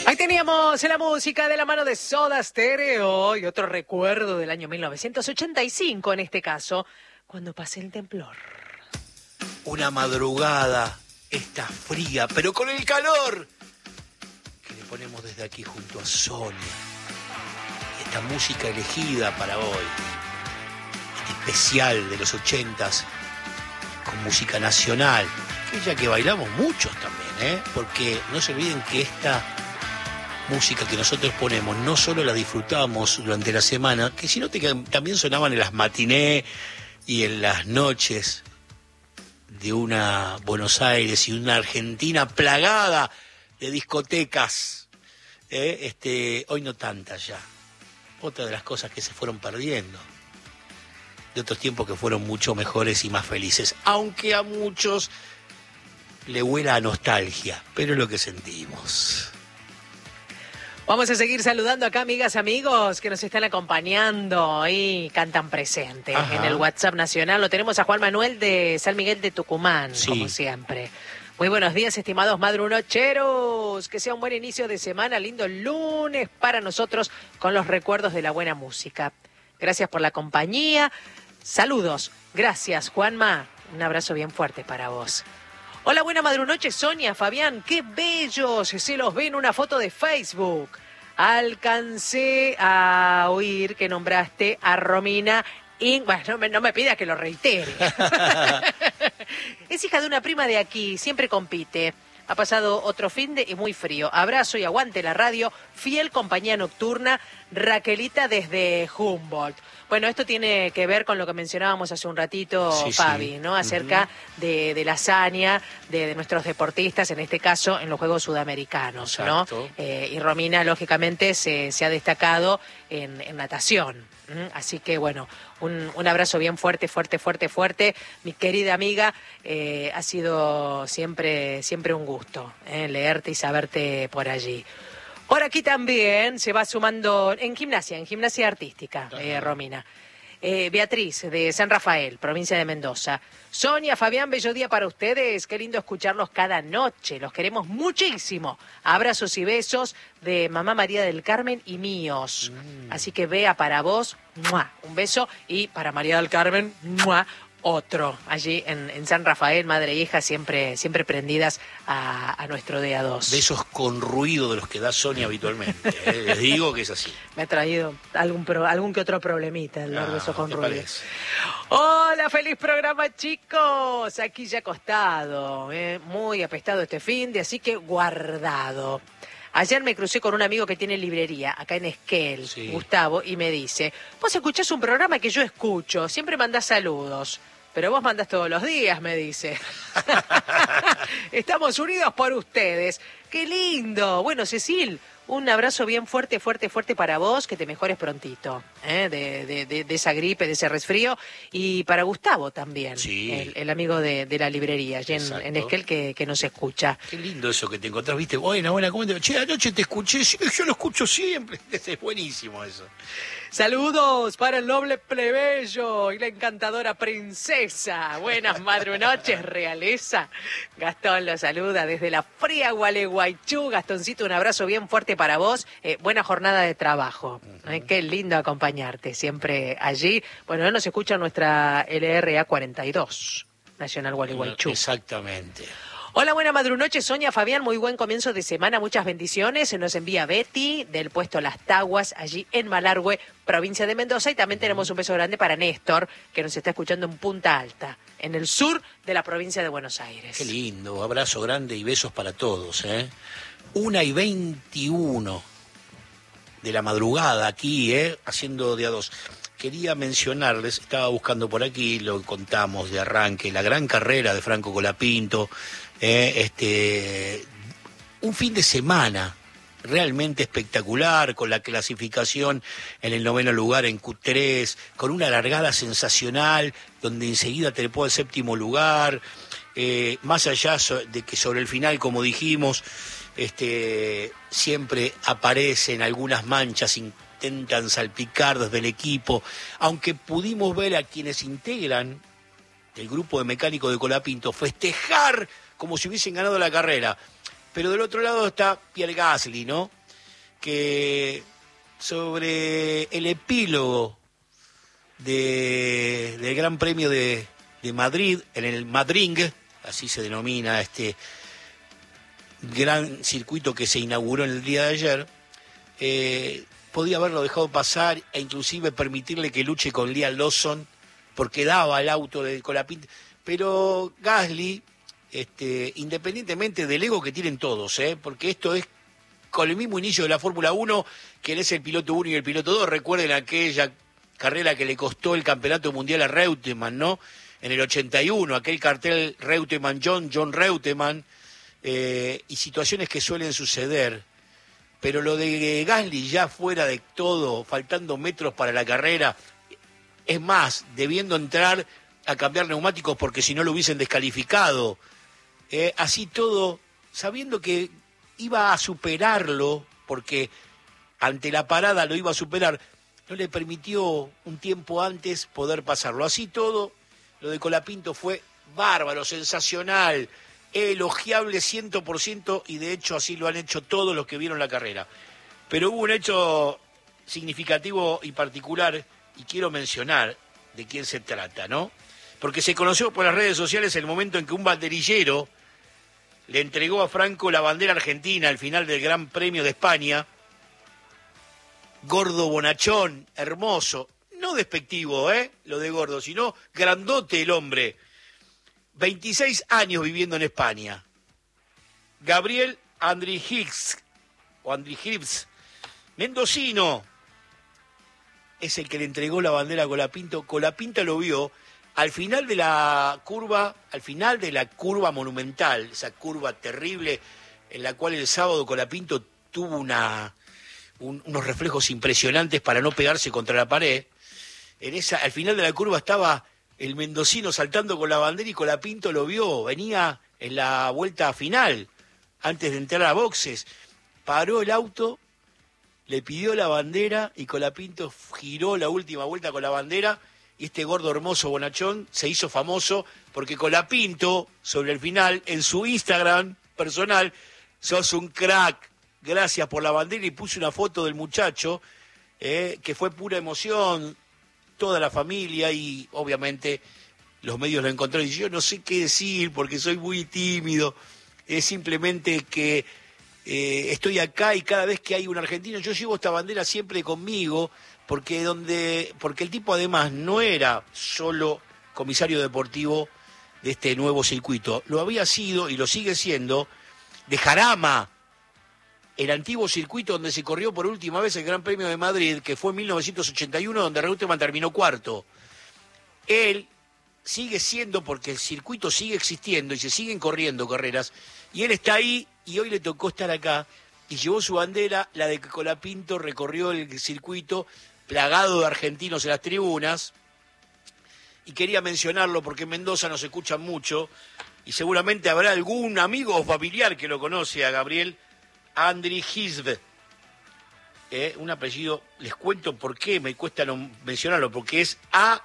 Ahí teníamos la música de la mano de Soda Stereo y otro recuerdo del año 1985, en este caso, cuando pasé el temblor. Una madrugada, está fría, pero con el calor que le ponemos desde aquí junto a Sonia. Esta música elegida para hoy, este especial de los 80s, con música nacional, aquella que bailamos muchos también, porque no se olviden que esta música que nosotros ponemos no solo la disfrutamos durante la semana, que sino que también sonaban en las matinés y en las noches de una Buenos Aires y una Argentina plagada de discotecas. Hoy no tantas ya. Otra de las cosas que se fueron perdiendo, de otros tiempos que fueron mucho mejores y más felices, aunque a muchos le huela a nostalgia, pero es lo que sentimos. Vamos a seguir saludando acá, amigas, amigos, que nos están acompañando y cantan presente. Ajá. En el WhatsApp nacional. Lo tenemos a Juan Manuel de San Miguel de Tucumán, sí, como siempre. Muy buenos días, estimados madrunocheros. Que sea un buen inicio de semana, lindo lunes para nosotros con los recuerdos de la buena música. Gracias por la compañía. Saludos. Gracias, Juanma. Un abrazo bien fuerte para vos. Hola, buena madrunoche, Sonia, Fabián, qué bellos, se los ve en una foto de Facebook. Alcancé a oír que nombraste a Romina y... Bueno, no me pida que lo reitere. Es hija de una prima de aquí, siempre compite. Ha pasado otro finde y muy frío. Abrazo y aguante la radio, fiel compañía nocturna, Raquelita desde Humboldt. Bueno, esto tiene que ver con lo que mencionábamos hace un ratito, sí, Fabi, sí, ¿no? Acerca de la hazaña de nuestros deportistas, en este caso en los Juegos Sudamericanos, exacto, ¿no? Y Romina, lógicamente, se ha destacado en natación. Así que, bueno, un abrazo bien fuerte, fuerte, fuerte, fuerte. Mi querida amiga, ha sido siempre un gusto leerte y saberte por allí. Por aquí también se va sumando en gimnasia artística, Romina. Beatriz, de San Rafael, provincia de Mendoza. Sonia, Fabián, bello día para ustedes. Qué lindo escucharlos cada noche. Los queremos muchísimo. Abrazos y besos de mamá María del Carmen y míos. Así que Bea, para vos, ¡mua!, un beso. Y para María del Carmen, ¡mua!, otro. Allí en San Rafael, madre e hija, siempre prendidas a nuestro día 2. De esos con ruido de los que da Sonia habitualmente. Les digo que es así. Me ha traído algún que otro problemita el de esos con ruido. Parece. Hola, feliz programa, chicos. Aquí ya acostado, muy apestado este finde, así que guardado. Ayer me crucé con un amigo que tiene librería acá en Esquel, sí, Gustavo, y me dice: vos escuchás un programa que yo escucho, siempre mandás saludos, pero vos mandás todos los días, me dice. Estamos unidos por ustedes. ¡Qué lindo! Bueno, Cecil, un abrazo bien fuerte, fuerte, fuerte para vos, que te mejores prontito, de esa gripe, de ese resfrío. Y para Gustavo también, sí, el amigo de la librería, allí en Esquel, que nos escucha. Qué lindo eso que te encontrás, viste, buena, ¿cómo te... Che, anoche te escuché, sí, yo lo escucho siempre. Es buenísimo eso. Saludos para el noble plebeyo y la encantadora princesa. Buenas madrunoches, realeza. Gastón lo saluda desde la fría Gualeguaychú. Gastoncito, un abrazo bien fuerte para vos. Buena jornada de trabajo. Qué lindo acompañarte siempre allí. Bueno, nos escucha nuestra LRA 42, Nacional Gualeguaychú. Exactamente. Hola, buena madrunoche, Sonia, Fabián, muy buen comienzo de semana, muchas bendiciones. Se nos envía Betty del puesto Las Taguas, allí en Malargüe, provincia de Mendoza. Y también tenemos un beso grande para Néstor, que nos está escuchando en Punta Alta, en el sur de la provincia de Buenos Aires. Qué lindo, abrazo grande y besos para todos. 1:21 de la madrugada aquí, haciendo de a dos. Quería mencionarles, estaba buscando por aquí, lo contamos de arranque, la gran carrera de Franco Colapinto, un fin de semana realmente espectacular, con la clasificación en el 9º lugar en Q3, con una largada sensacional, donde enseguida trepó al 7º lugar, más allá de que sobre el final, como dijimos, siempre aparecen algunas manchas, intentan salpicar desde el equipo, aunque pudimos ver a quienes integran el grupo de mecánicos de Colapinto festejar como si hubiesen ganado la carrera. Pero del otro lado está Pierre Gasly, ¿no? Que sobre el epílogo del Gran Premio de Madrid, en el Madring, así se denomina este gran circuito que se inauguró en el día de ayer, podía haberlo dejado pasar e inclusive permitirle que luche con Liam Lawson, porque daba el auto de Colapinto. Pero Gasly, independientemente del ego que tienen todos, porque esto es con el mismo inicio de la Fórmula 1, quien es el piloto 1 y el piloto 2, recuerden aquella carrera que le costó el campeonato mundial a Reutemann, ¿no? En el 81, aquel cartel Reutemann-John Reutemann, y situaciones que suelen suceder. Pero lo de Gasly ya fuera de todo, faltando metros para la carrera, es más, debiendo entrar a cambiar neumáticos porque si no lo hubiesen descalificado, así todo, sabiendo que iba a superarlo, porque ante la parada lo iba a superar, no le permitió un tiempo antes poder pasarlo. Así todo, lo de Colapinto fue bárbaro, sensacional, elogiable 100%, y de hecho así lo han hecho todos los que vieron la carrera. Pero hubo un hecho significativo y particular, y quiero mencionar de quién se trata, ¿no? Porque se conoció por las redes sociales el momento en que un banderillero le entregó a Franco la bandera argentina al final del Gran Premio de España. Gordo bonachón, hermoso, no despectivo, lo de gordo, sino grandote el hombre. 26 años viviendo en España. Gabriel Andrijivs, mendocino, es el que le entregó la bandera a Colapinto. Colapinto lo vio al final de la curva, monumental, esa curva terrible en la cual el sábado Colapinto tuvo unos reflejos impresionantes para no pegarse contra la pared. Al final de la curva estaba el mendocino saltando con la bandera y Colapinto lo vio, venía en la vuelta final, antes de entrar a boxes, paró el auto, le pidió la bandera y Colapinto giró la última vuelta con la bandera, y este gordo hermoso bonachón se hizo famoso porque Colapinto, sobre el final, en su Instagram personal, sos un crack, gracias por la bandera, y puso una foto del muchacho, que fue pura emoción, toda la familia, y obviamente los medios lo encontraron, y yo no sé qué decir porque soy muy tímido, es simplemente que estoy acá y cada vez que hay un argentino, yo llevo esta bandera siempre conmigo, porque el tipo además no era solo comisario deportivo de este nuevo circuito, lo había sido y lo sigue siendo de Jarama, el antiguo circuito donde se corrió por última vez el Gran Premio de Madrid, que fue en 1981, donde Reutemann terminó cuarto. Él sigue siendo, porque el circuito sigue existiendo y se siguen corriendo carreras, y él está ahí, y hoy le tocó estar acá, y llevó su bandera, la de que Colapinto recorrió el circuito, plagado de argentinos en las tribunas, y quería mencionarlo porque en Mendoza nos escuchan mucho, y seguramente habrá algún amigo o familiar que lo conoce a Gabriel Andrijivs, un apellido, les cuento por qué me cuesta no mencionarlo, porque es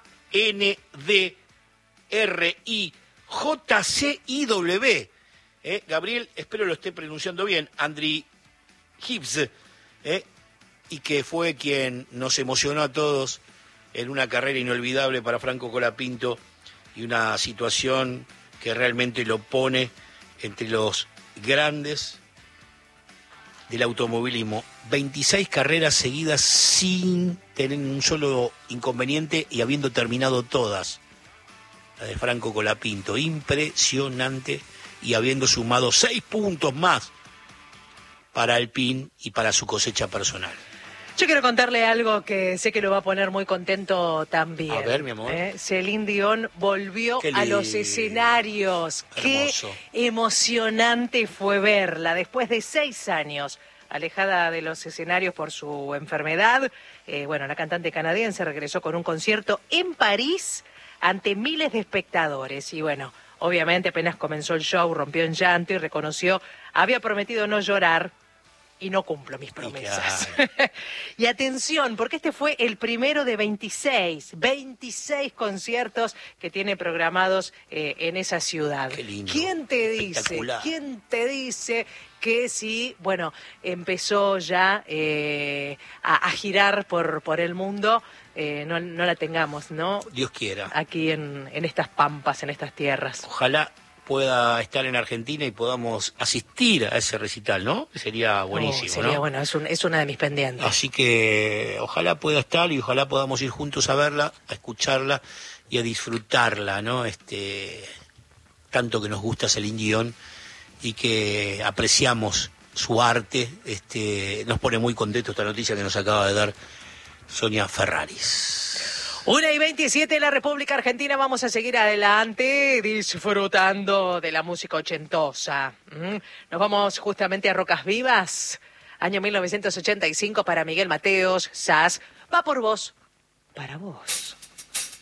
Andrijciw. Gabriel, espero lo esté pronunciando bien, Andrijivs, y que fue quien nos emocionó a todos en una carrera inolvidable para Franco Colapinto, y una situación que realmente lo pone entre los grandes del automovilismo. 26 carreras seguidas sin tener un solo inconveniente y habiendo terminado todas. La de Franco Colapinto, impresionante, y habiendo sumado 6 puntos más para Alpine y para su cosecha personal. Yo quiero contarle algo que sé que lo va a poner muy contento también. A ver, mi amor. Celine Dion volvió a los escenarios. Hermoso. Qué emocionante fue verla después de 6 años alejada de los escenarios por su enfermedad. La cantante canadiense regresó con un concierto en París ante miles de espectadores. Y obviamente apenas comenzó el show, rompió en llanto y reconoció, había prometido no llorar, y no cumplo mis promesas. Claro. Y atención, porque este fue el primero de 26 conciertos que tiene programados en esa ciudad. Qué lindo. ¿Quién te dice que si, bueno, empezó ya a girar por el mundo, no la tengamos, ¿no? Dios quiera. Aquí en estas pampas, en estas tierras. Ojalá pueda estar en Argentina y podamos asistir a ese recital, ¿no? Sería buenísimo, Sería ¿no? bueno, es una de mis pendientes. Así que ojalá pueda estar y ojalá podamos ir juntos a verla, a escucharla y a disfrutarla, ¿no? Tanto que nos gusta Celine Dion y que apreciamos su arte, nos pone muy contento esta noticia que nos acaba de dar Sonia Ferraris. 1:27 en la República Argentina, vamos a seguir adelante disfrutando de la música ochentosa. Nos vamos justamente a Rocas Vivas, año 1985 para Miguel Mateos, Sass, va por vos, para vos.